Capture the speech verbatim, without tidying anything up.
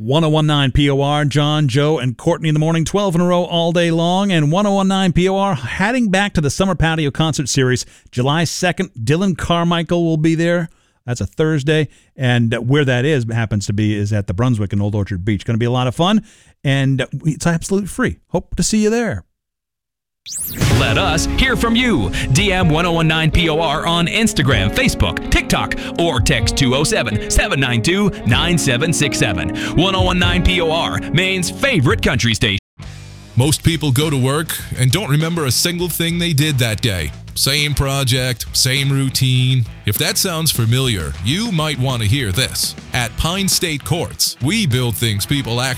ten nineteen P O R, John, Joe, and Courtney in the morning, twelve in a row all day long. And ten nineteen P O R heading back to the Summer Patio Concert Series July second. Dylan Carmichael will be there. That's a Thursday. And where that is happens to be is at the Brunswick in Old Orchard Beach. Going to be a lot of fun, and it's absolutely free. Hope to see you there. Let us hear from you. D M ten nineteen P O R on Instagram, Facebook, TikTok, or text two oh seven, seven nine two, nine seven six seven. ten nineteen P O R, Maine's favorite country station. Most people go to work and don't remember a single thing they did that day. Same project, same routine. If that sounds familiar, you might want to hear this. At Pine State Courts, we build things people actually